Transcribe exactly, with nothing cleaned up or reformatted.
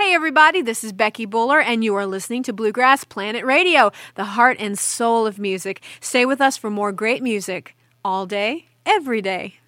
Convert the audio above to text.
Hi, everybody. This is Becky Buller, and you are listening to Bluegrass Planet Radio, the heart and soul of music. Stay with us for more great music all day, every day.